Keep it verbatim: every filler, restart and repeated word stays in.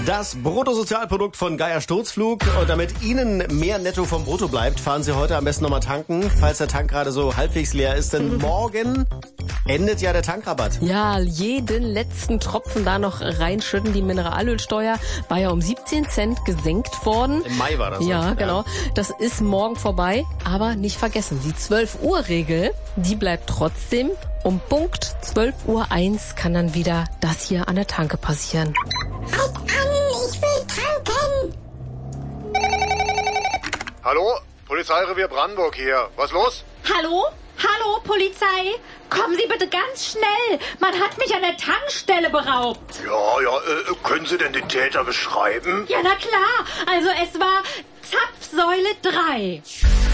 Das Bruttosozialprodukt von Geier Sturzflug. Und damit Ihnen mehr netto vom Brutto bleibt, fahren Sie heute am besten nochmal tanken, falls der Tank gerade so halbwegs leer ist. Denn morgen endet ja der Tankrabatt. Ja, jeden letzten Tropfen da noch reinschütten. Die Mineralölsteuer war ja um siebzehn Cent gesenkt worden. Im Mai war das. Ja, so. genau. Das ist morgen vorbei. Aber nicht vergessen, die zwölf Uhr Regel, die bleibt trotzdem. Um Punkt zwölf Uhr eins kann dann wieder das hier an der Tanke passieren. Halt an, ich will tanken! Hallo? Polizeirevier Brandenburg hier. Was los? Hallo? Hallo, Polizei? Kommen Sie bitte ganz schnell. Man hat mich an der Tankstelle beraubt. Ja, ja, äh, können Sie denn den Täter beschreiben? Ja, na klar. Also es war Zapfsäule drei.